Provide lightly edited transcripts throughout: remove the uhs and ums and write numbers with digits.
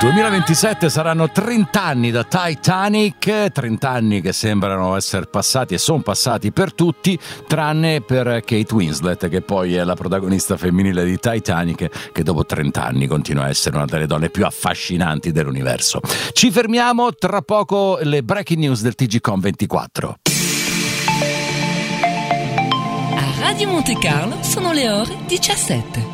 2027 saranno 30 anni da Titanic, 30 anni che sembrano essere passati e sono passati per tutti, tranne per Kate Winslet, che poi è la protagonista femminile di Titanic, che dopo 30 anni continua a essere una delle donne più affascinanti dell'universo. Ci fermiamo, tra poco le breaking news del TGcom 24. A Radio Monte Carlo sono le ore 17.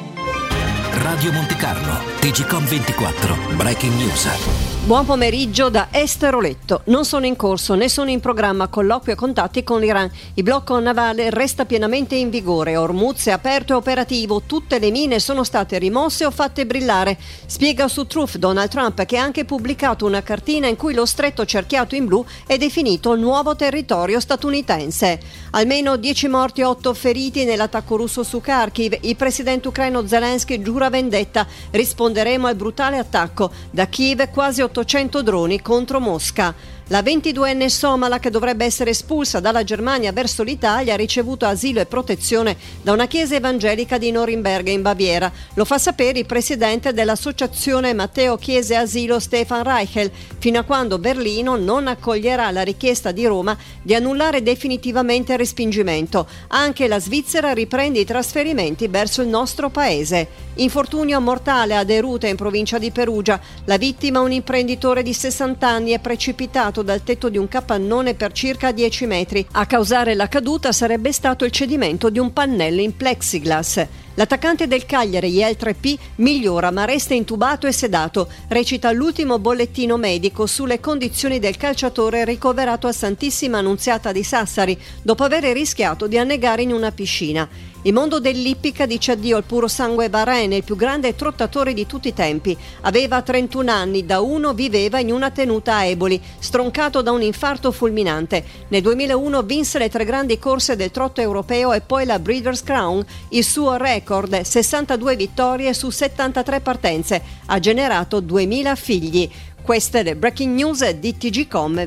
Radio Monte Carlo, TGcom 24, Breaking News. Buon pomeriggio da Esther Oletto. Non sono in corso né sono in programma colloqui e contatti con l'Iran. Il blocco navale resta pienamente in vigore. Hormuz è aperto e operativo. Tutte le mine sono state rimosse o fatte brillare. Spiega su Truth Donald Trump, che ha anche pubblicato una cartina in cui lo stretto cerchiato in blu è definito nuovo territorio statunitense. Almeno 10 morti e 8 feriti nell'attacco russo su Kharkiv. Il presidente ucraino Zelensky giura vendetta. Risponderemo al brutale attacco. Da Kiev quasi 800 droni contro Mosca. La 22enne somala, che dovrebbe essere espulsa dalla Germania verso l'Italia, ha ricevuto asilo e protezione da una chiesa evangelica di Norimberga in Baviera. Lo fa sapere il presidente dell'associazione Matteo Chiese Asilo Stefan Reichel, fino a quando Berlino non accoglierà la richiesta di Roma di annullare definitivamente il respingimento. Anche la Svizzera riprende i trasferimenti verso il nostro paese. Infortunio mortale a Deruta, in provincia di Perugia. La vittima, un imprenditore di 60 anni, è precipitato dal tetto di un capannone per circa 10 metri. A causare la caduta sarebbe stato il cedimento di un pannello in plexiglass. L'attaccante del Cagliari, Yael 3P, migliora ma resta intubato e sedato. Recita l'ultimo bollettino medico sulle condizioni del calciatore ricoverato a Santissima Annunziata di Sassari dopo aver rischiato di annegare in una piscina. Il mondo dell'ippica dice addio al puro sangue Bahrain, il più grande trottatore di tutti i tempi. Aveva 31 anni, da 1 viveva in una tenuta a Eboli, stroncato da un infarto fulminante. Nel 2001 vinse le 3 grandi corse del trotto europeo e poi la Breeders' Crown. Il suo record, 62 vittorie su 73 partenze, ha generato 2000 figli. Queste le breaking news di TGcom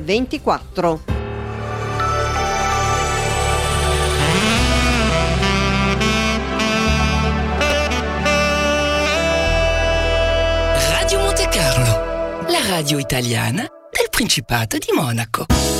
24. Radio italiana del Principato di Monaco.